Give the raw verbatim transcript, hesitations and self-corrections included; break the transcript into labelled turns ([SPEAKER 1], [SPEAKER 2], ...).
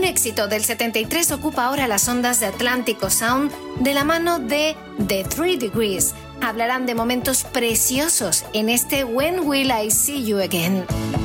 [SPEAKER 1] Un éxito del setenta y tres ocupa ahora las ondas de Atlántico Sound de la mano de The Three Degrees. Hablarán de momentos preciosos en este When Will I See You Again.